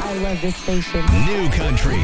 I love this station. New Country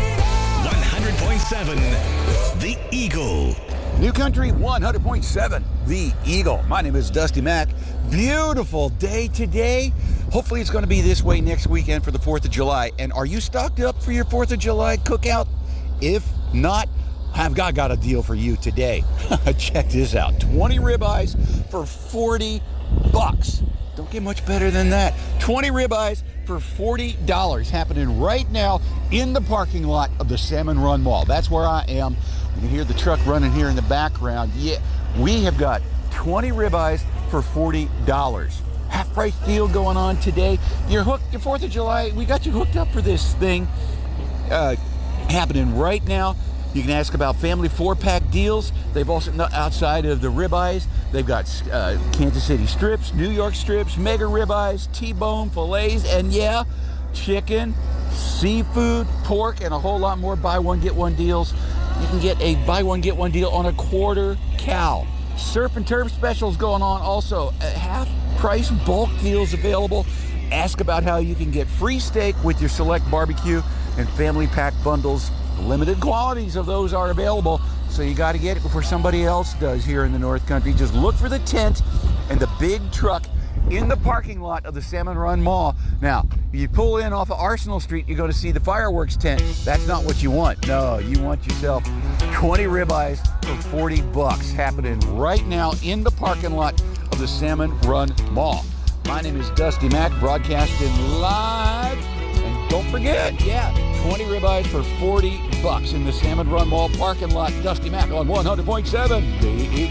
100.7 The Eagle. New Country 100.7 The Eagle. My name is Dusty Mack. Beautiful day today. Hopefully it's going to be this way next weekend for the 4th of July. And are you stocked up for your 4th of July cookout? If not, I've got a deal for you today. Check this out. 20 ribeyes for $40. Don't get much better than that. 20 ribeyes for $40 happening right now in the parking lot of the Salmon Run Mall. That's where I am. You can hear the truck running here in the background. Yeah, we have got 20 ribeyes for $40. Half price deal going on today. You're hooked. Your 4th of July, we got you hooked up for this thing happening right now. You can ask about family 4-pack deals. They've also, outside of the ribeyes, they've got Kansas City strips, New York strips, mega ribeyes, T-bone, fillets, and yeah, chicken, seafood, pork, and a whole lot more buy one, get one deals. You can get a buy one, get one deal on a quarter cow. Surf and turf specials going on also. Half price bulk deals available. Ask about how you can get free steak with your select barbecue and family pack bundles. Limited quantities of those are available, so you got to get it before somebody else does here in the North Country. Just look for the tent and the big truck in the parking lot of the Salmon Run Mall. Now, if you pull in off of Arsenal Street, you go to see the fireworks tent. That's not what you want. No, you want yourself 20 ribeyes for $40 happening right now in the parking lot of the Salmon Run Mall. My name is Dusty Mack, broadcasting live. And don't forget, 20 ribeyes for $40 in the Salmon Run Mall parking lot. Dusty Mack on 100.7 The Eagle.